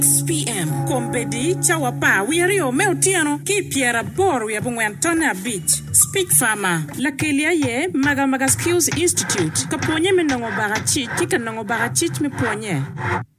PM. Kompedi chawapa wiario meutiano ki piera boru ya bungwantona beach. Speak Farmer. La kelia ye maga Skills Institute. Kaponye menongo bagachit kika nongo bagachit me ponye.